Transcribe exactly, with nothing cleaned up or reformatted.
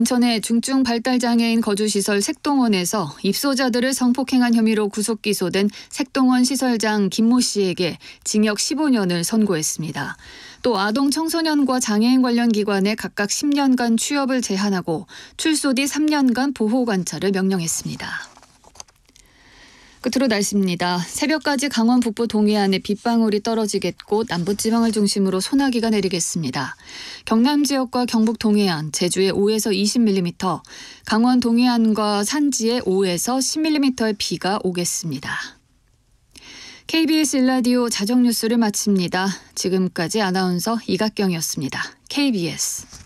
인천의 중증 발달장애인 거주시설 색동원에서 입소자들을 성폭행한 혐의로 구속 기소된 색동원 시설장 김모 씨에게 징역 십오 년을 선고했습니다. 또 아동 청소년과 장애인 관련 기관에 각각 십 년간 취업을 제한하고 출소 뒤 삼 년간 보호 관찰을 명령했습니다. 끝으로 날씨입니다. 새벽까지 강원 북부 동해안에 빗방울이 떨어지겠고 남부지방을 중심으로 소나기가 내리겠습니다. 경남 지역과 경북 동해안, 제주에 오에서 이십 밀리미터, 강원 동해안과 산지에 오에서 십 밀리미터의 비가 오겠습니다. 케이비에스 일 라디오 자정뉴스를 마칩니다. 지금까지 아나운서 이각경이었습니다. 케이비에스